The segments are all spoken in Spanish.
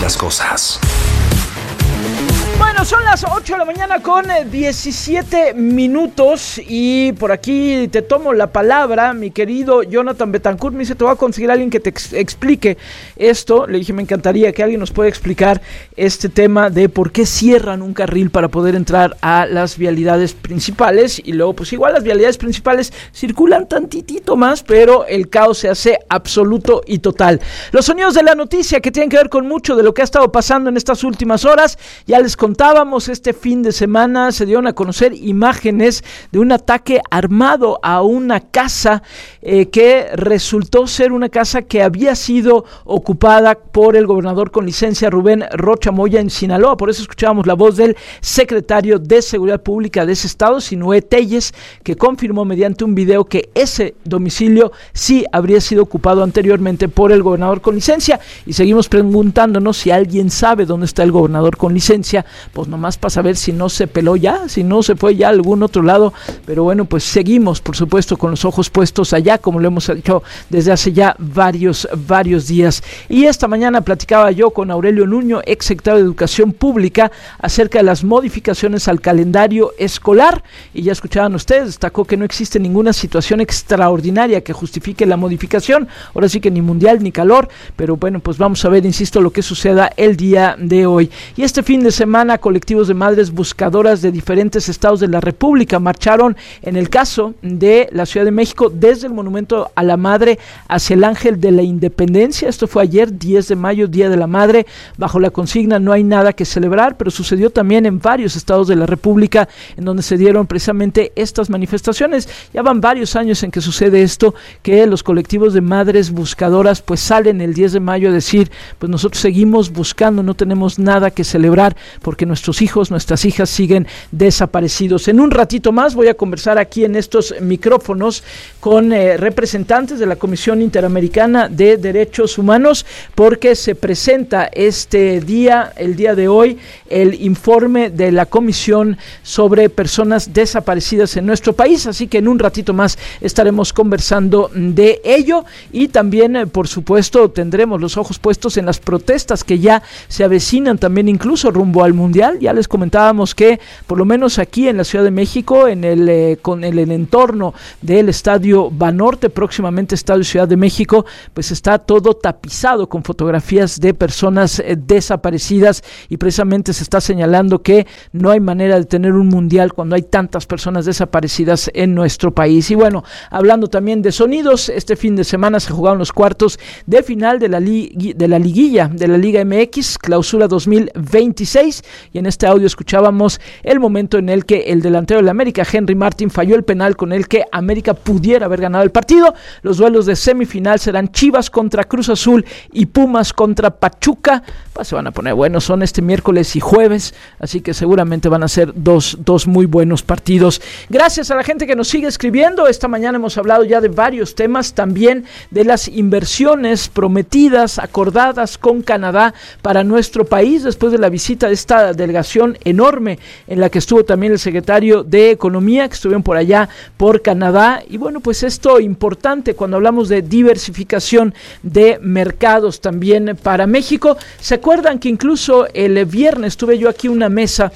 las cosas. Bueno, son las 8 de la mañana con 17 minutos y por aquí te tomo la palabra, mi querido Jonathan Betancourt. Me dice, te voy a conseguir a alguien que te explique esto. Le dije, me encantaría que alguien nos pueda explicar este tema de por qué cierran un carril para poder entrar a las vialidades principales y luego pues igual las vialidades principales circulan tantitito más, pero el caos se hace absoluto y total. Los sonidos de la noticia que tienen que ver con mucho de lo que ha estado pasando en estas últimas horas, ya les contábamos, este fin de semana se dieron a conocer imágenes de un ataque armado a una casa que resultó ser una casa que había sido ocupada por el gobernador con licencia Rubén Rocha Moya en Sinaloa. Por eso escuchábamos la voz del secretario de Seguridad Pública de ese estado, Sinué Telles, que confirmó mediante un video que ese domicilio sí habría sido ocupado anteriormente por el gobernador con licencia. Y seguimos preguntándonos si alguien sabe dónde está el gobernador con licencia, pues nomás para saber si no se peló ya, si no se fue ya a algún otro lado. Pero bueno, pues seguimos por supuesto con los ojos puestos allá, como lo hemos hecho desde hace ya varios días. Y esta mañana platicaba yo con Aurelio Nuño, ex secretario de Educación Pública, acerca de las modificaciones al calendario escolar, y ya escuchaban ustedes, destacó que no existe ninguna situación extraordinaria que justifique la modificación, ahora sí que ni mundial ni calor, pero bueno, pues vamos a ver, insisto, lo que suceda el día de hoy. Y este fin de semana, colectivos de madres buscadoras de diferentes estados de la República marcharon, en el caso de la Ciudad de México, desde el Monumento a la Madre hacia el Ángel de la Independencia. Esto fue ayer, 10 de mayo, Día de la Madre, bajo la consigna "No hay nada que celebrar", pero sucedió también en varios estados de la República en donde se dieron precisamente estas manifestaciones. Ya van varios años en que sucede esto, que los colectivos de madres buscadoras pues salen el 10 de mayo a decir, pues nosotros seguimos buscando, no tenemos nada que celebrar porque nuestros hijos, nuestras hijas siguen desaparecidos. En un ratito más voy a conversar aquí en estos micrófonos con representantes de la Comisión Interamericana de Derechos Humanos, porque se presenta el día de hoy, el informe de la Comisión sobre personas desaparecidas en nuestro país, así que en un ratito más estaremos conversando de ello y también, por supuesto, tendremos los ojos puestos en las protestas que ya se avecinan también incluso rumbo al Mundial. Ya les comentábamos que por lo menos aquí en la Ciudad de México, con el entorno del Estadio Banorte, próximamente Estadio Ciudad de México, pues está todo tapizado con fotografías de personas desaparecidas y precisamente se está señalando que no hay manera de tener un mundial cuando hay tantas personas desaparecidas en nuestro país. Y bueno, hablando también de sonidos, este fin de semana se jugaron los cuartos de final de la liguilla de la Liga MX, clausura 2026, y en este audio escuchábamos el momento en el que el delantero del América, Henry Martin, falló el penal con el que América pudiera haber ganado el partido. Los duelos de semifinal serán Chivas contra Cruz Azul y Pumas contra Pachuca. Pues se van a poner buenos, son este miércoles y jueves, así que seguramente van a ser dos muy buenos partidos. Gracias a la gente que nos sigue escribiendo. Esta mañana hemos hablado ya de varios temas, también de las inversiones prometidas, acordadas con Canadá para nuestro país, después de la visita de esta delegación enorme en la que estuvo también el secretario de Economía, que estuvieron por allá por Canadá. Y bueno, pues esto importante cuando hablamos de diversificación de mercados también para México. ¿Se acuerdan que incluso el viernes tuve yo aquí una mesa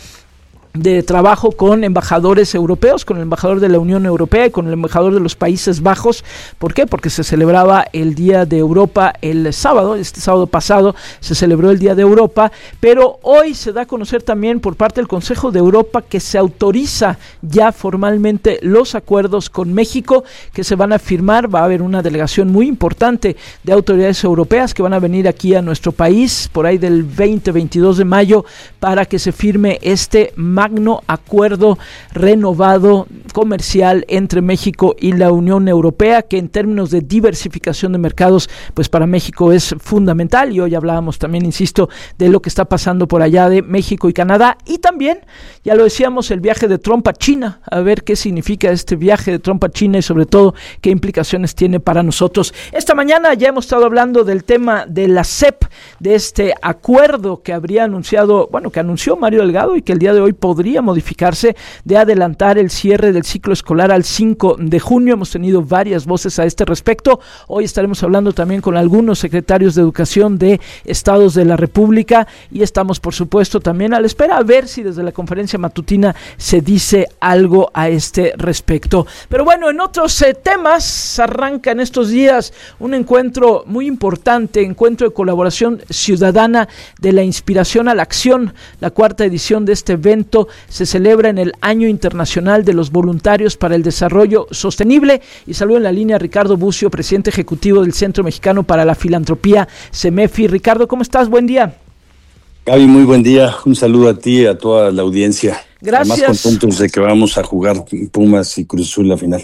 de trabajo con embajadores europeos, con el embajador de la Unión Europea y con el embajador de los Países Bajos? ¿Por qué? Porque se celebraba el Día de Europa el sábado, este sábado pasado se celebró el Día de Europa, pero hoy se da a conocer también por parte del Consejo de Europa que se autoriza ya formalmente los acuerdos con México que se van a firmar. Va a haber una delegación muy importante de autoridades europeas que van a venir aquí a nuestro país por ahí del 20-22 de mayo para que se firme este magno acuerdo renovado comercial entre México y la Unión Europea, que en términos de diversificación de mercados, pues para México es fundamental. Y hoy hablábamos también, insisto, de lo que está pasando por allá de México y Canadá, y también, ya lo decíamos, el viaje de Trump a China, a ver qué significa este viaje de Trump a China y sobre todo qué implicaciones tiene para nosotros. Esta mañana ya hemos estado hablando del tema de la SEP, de este acuerdo que habría anunciado, bueno, que anunció Mario Delgado y que el día de hoy podría modificarse de adelantar el cierre del ciclo escolar al 5 de junio. Hemos tenido varias voces a este respecto. Hoy estaremos hablando también con algunos secretarios de educación de estados de la República y estamos, por supuesto, también a la espera a ver si desde la conferencia matutina se dice algo a este respecto. Pero bueno, en otros temas, arranca en estos días un encuentro muy importante, encuentro de colaboración ciudadana de la inspiración a la acción. La cuarta edición de este evento se celebra en el Año Internacional de los Voluntarios para el Desarrollo Sostenible. Y saludo en la línea a Ricardo Bucio, presidente ejecutivo del Centro Mexicano para la Filantropía, CEMEFI. Ricardo, ¿cómo estás? Buen día. Gaby, muy buen día. Un saludo a ti y a toda la audiencia. Gracias. Más contentos de que vamos a jugar Pumas y Cruz Azul la final.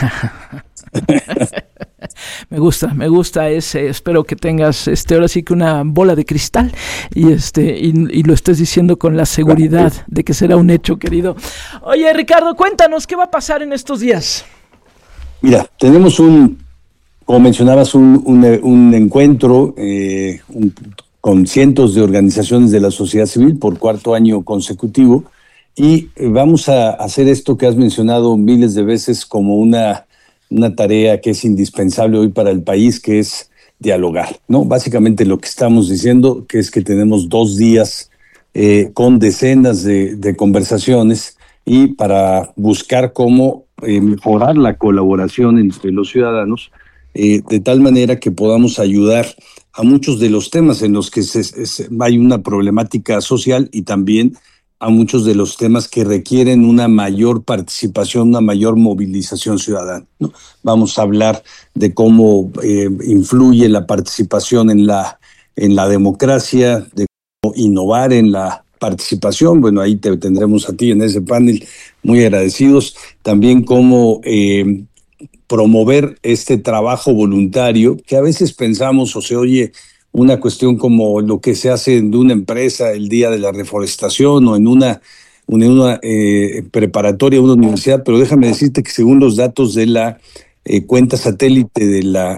Me gusta ese. Espero que tengas ahora sí que una bola de cristal y lo estés diciendo con la seguridad de que será un hecho, querido. Oye, Ricardo, cuéntanos, ¿qué va a pasar en estos días? Mira, tenemos como mencionabas, un encuentro con cientos de organizaciones de la sociedad civil por cuarto año consecutivo y vamos a hacer esto que has mencionado miles de veces como una tarea que es indispensable hoy para el país, que es dialogar, ¿no? Básicamente lo que estamos diciendo que es que tenemos 2 días con decenas de conversaciones y para buscar cómo mejorar la colaboración entre los ciudadanos de tal manera que podamos ayudar a muchos de los temas en los que hay una problemática social y también a muchos de los temas que requieren una mayor participación, una mayor movilización ciudadana, ¿no? Vamos a hablar de cómo influye la participación en la democracia, de cómo innovar en la participación. Bueno, ahí te tendremos a ti en ese panel, muy agradecidos. También cómo promover este trabajo voluntario, que a veces pensamos o se oye una cuestión como lo que se hace en una empresa el día de la reforestación o en una preparatoria, una universidad, pero déjame decirte que según los datos de la cuenta satélite de la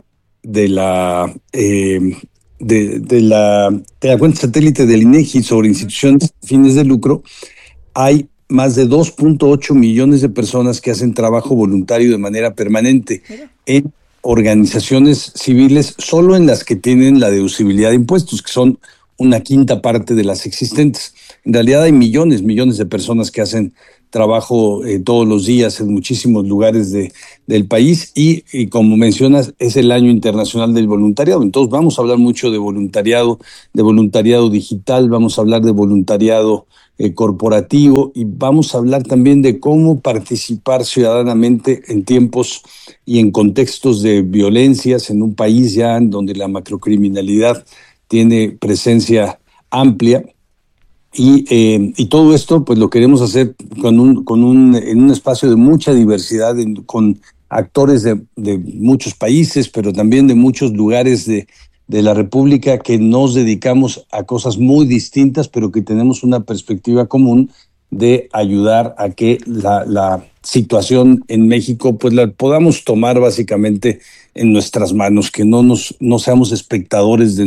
cuenta satélite del INEGI sobre instituciones sin fines de lucro, hay más de 2.8 millones de personas que hacen trabajo voluntario de manera permanente en organizaciones civiles, solo en las que tienen la deducibilidad de impuestos, que son una quinta parte de las existentes. En realidad hay millones de personas que hacen trabajo todos los días en muchísimos lugares del país y como mencionas, es el Año Internacional del Voluntariado. Entonces vamos a hablar mucho de voluntariado digital, vamos a hablar de voluntariado corporativo y vamos a hablar también de cómo participar ciudadanamente en tiempos y en contextos de violencias en un país ya en donde la macrocriminalidad tiene presencia amplia y todo esto pues lo queremos hacer en un espacio de mucha diversidad, con actores de muchos países, pero también de muchos lugares de la República, que nos dedicamos a cosas muy distintas, pero que tenemos una perspectiva común de ayudar a que la situación en México pues la podamos tomar básicamente en nuestras manos, que no seamos espectadores de